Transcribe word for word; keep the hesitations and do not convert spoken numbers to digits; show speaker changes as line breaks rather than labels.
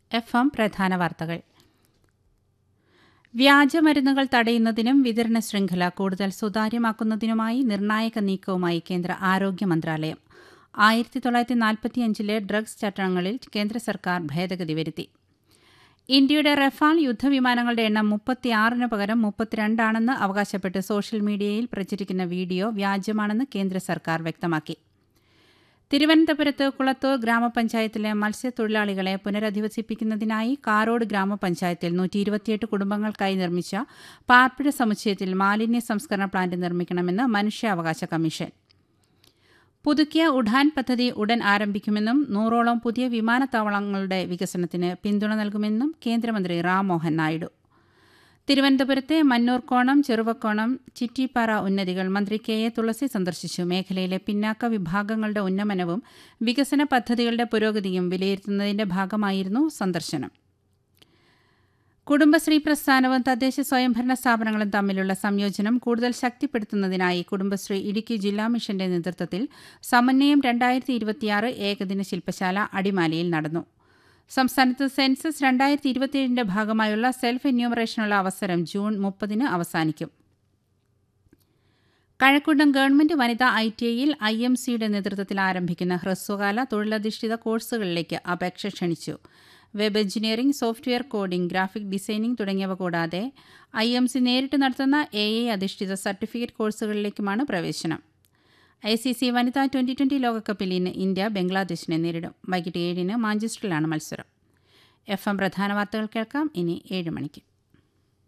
F M പ്രധാന വാർത്തകൾ. വ്യാജമരുന്നുകൾ തടയുന്നതിനും വിതരണ ശൃംഖല കൂടുതൽ സുതാര്യമാക്കുന്നതിനുമായി നിർണായക നീക്കവുമായി കേന്ദ്ര ആരോഗ്യ മന്ത്രാലയം. ആയിരത്തി തൊള്ളായിരത്തി നാൽപ്പത്തിയഞ്ചിലെ ഡ്രഗ്സ് ചട്ടങ്ങളിൽ കേന്ദ്ര സർക്കാർ ഭേദഗതി വരുത്തി. ഇന്ത്യയുടെ റഫാൽ യുദ്ധവിമാനങ്ങളുടെ എണ്ണം മുപ്പത്തിയാറിന് പകരം മുപ്പത്തിരണ്ടാണെന്ന് അവകാശപ്പെട്ട് സോഷ്യൽ മീഡിയയിൽ പ്രചരിക്കുന്ന വീഡിയോ വ്യാജമാണെന്ന് കേന്ദ്ര സർക്കാർ വ്യക്തമാക്കി. തിരുവനന്തപുരത്ത് കുളത്തൂർ ഗ്രാമപഞ്ചായത്തിലെ മത്സ്യത്തൊഴിലാളികളെ പുനരധിവസിപ്പിക്കുന്നതിനായി കാരോട് ഗ്രാമപഞ്ചായത്തിൽ നൂറ്റി ഇരുപത്തിയെട്ട് കുടുംബങ്ങൾക്കായി നിർമ്മിച്ച പാർപ്പിട സമുച്ചയത്തിൽ മാലിന്യ സംസ്കരണ പ്ലാന്റ് നിർമ്മിക്കണമെന്ന് മനുഷ്യാവകാശ കമ്മീഷൻ. പുതുക്കിയ ഉഡാൻ പദ്ധതി ഉടൻ ആരംഭിക്കുമെന്നും നൂറോളം പുതിയ വിമാനത്താവളങ്ങളുടെ വികസനത്തിന് പിന്തുണ നൽകുമെന്നും കേന്ദ്രമന്ത്രി റാം മോഹൻ നായിഡു. തിരുവനന്തപുരത്തെ മന്നൂർക്കോണം, ചെറുവക്കോണം, ചിറ്റിപ്പാറ ഉന്നതികൾ മന്ത്രി കെ എ തുളസി സന്ദർശിച്ചു. മേഖലയിലെ പിന്നാക്ക വിഭാഗങ്ങളുടെ ഉന്നമനവും വികസന പദ്ധതികളുടെ പുരോഗതിയും വിലയിരുത്തുന്നതിന്റെ ഭാഗമായിരുന്നു സന്ദർശനം. കുടുംബശ്രീ പ്രസ്ഥാനവും തദ്ദേശ സ്വയംഭരണ സ്ഥാപനങ്ങളും തമ്മിലുള്ള സംയോജനം കൂടുതൽ ശക്തിപ്പെടുത്തുന്നതിനായി കുടുംബശ്രീ ഇടുക്കി ജില്ലാ മിഷന്റെ നേതൃത്വത്തിൽ സമന്വയം രണ്ടായിരത്തി ഇരുപത്തിയാറ് ഏകദിന ശില്പശാല അടിമാലിയിൽ നടന്നു. സംസ്ഥാനത്ത് സെൻസസ് രണ്ടായിരത്തി ഇരുപത്തിയേഴിന്റെ ഭാഗമായുള്ള സെൽഫ് എന്യൂമറേഷനുള്ള അവസരം ജൂൺ മുപ്പതിന് അവസാനിക്കും. കഴക്കൂട്ടം ഗവൺമെന്റ് വനിതാ ഐ ടി ഐയിൽ ഐ എം സിയുടെ നേതൃത്വത്തിൽ ആരംഭിക്കുന്ന ഹ്രസ്വകാല തൊഴിലധിഷ്ഠിത കോഴ്സുകളിലേക്ക് അപേക്ഷ ക്ഷണിച്ചു. Web engineering, software coding, graphic designing തുടങ്ങിയവ കൂടാതെ ഐ എം സി നേരിട്ട് നടത്തുന്ന എ ഐ അധിഷ്ഠിത സർട്ടിഫിക്കറ്റ് കോഴ്സുകളിലേക്കുമാണ് പ്രവേശനം. ഐ സി സി വനിതാ ട്വന്റി ട്വന്റി ലോകകപ്പിൽ ഇന്ന് ഇന്ത്യ ബംഗ്ലാദേശിനെ നേരിടും. വൈകിട്ട് ഏഴിന് മാഞ്ചസ്റ്ററിലാണ് മത്സരം. എഫ് എം പ്രധാന വാർത്തകൾ കേൾക്കാം ഇനി ഏഴ് മണിക്ക്.